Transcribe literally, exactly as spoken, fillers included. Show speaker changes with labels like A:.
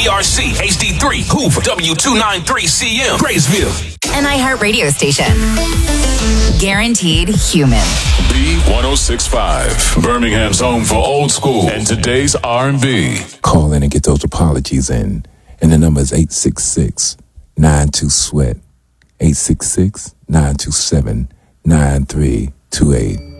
A: B R C H D three, Hoover, W two ninety-three C M, Graysville.
B: An iHeart radio station. Guaranteed human.
C: B one oh six point five, Birmingham's home for old school and today's R and B.
D: Call in and get those apologies in. And the number is eight six six, nine two, SWEAT. eight six six, nine two seven, nine three two eight.